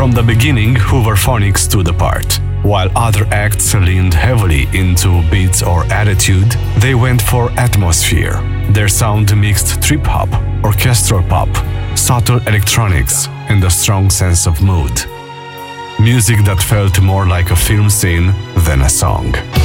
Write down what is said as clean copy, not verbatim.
From the beginning, Hooverphonics stood apart. While other acts leaned heavily into beats or attitude, they went for atmosphere. Their sound mixed trip-hop, orchestral pop, subtle electronics, and a strong sense of mood. Music that felt more like a film scene than a song.